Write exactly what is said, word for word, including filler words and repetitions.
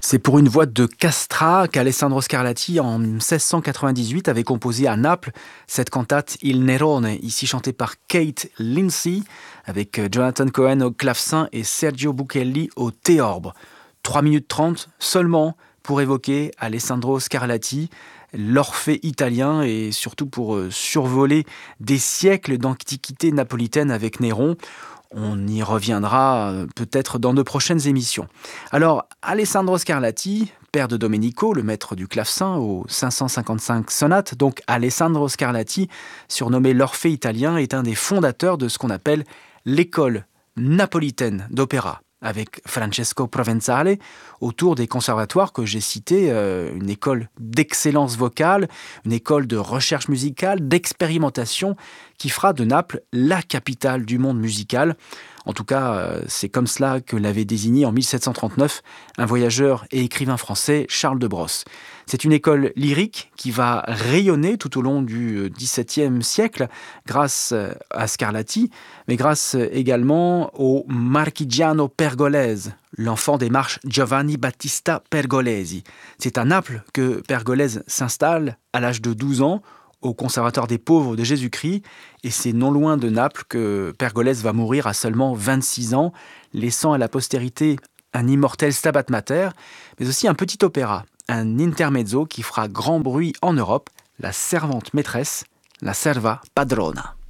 C'est pour une voix de Castra qu'Alessandro Scarlatti, en seize cent quatre-vingt-dix-huit, avait composé à Naples cette cantate Il Nerone, ici chantée par Kate Lindsay, avec Jonathan Cohen au clavecin et Sergio Buchelli au théorbe. trois minutes trente seulement pour évoquer Alessandro Scarlatti, l'Orphée italien, et surtout pour survoler des siècles d'antiquité napolitaine avec Néron. On y reviendra peut-être dans de prochaines émissions. Alors, Alessandro Scarlatti, père de Domenico, le maître du clavecin aux cinq cent cinquante-cinq sonates, donc Alessandro Scarlatti, surnommé l'Orphée italien, est un des fondateurs de ce qu'on appelle l'école napolitaine d'opéra, avec Francesco Provenzale, autour des conservatoires que j'ai cités, euh, une école d'excellence vocale, une école de recherche musicale, d'expérimentation, qui fera de Naples la capitale du monde musical. En tout cas, euh, c'est comme cela que l'avait désigné en mille sept cent trente-neuf un voyageur et écrivain français, Charles de Brosse. C'est une école lyrique qui va rayonner tout au long du dix-septième siècle grâce à Scarlatti, mais grâce également au Marchigiano Pergolese, l'enfant des marches Giovanni Battista Pergolesi. C'est à Naples que Pergolese s'installe à l'âge de douze ans, au Conservatoire des pauvres de Jésus-Christ, et c'est non loin de Naples que Pergolese va mourir à seulement vingt-six ans, laissant à la postérité un immortel Stabat Mater, mais aussi un petit opéra, un intermezzo qui fera grand bruit en Europe, La servante maîtresse, La serva padrona.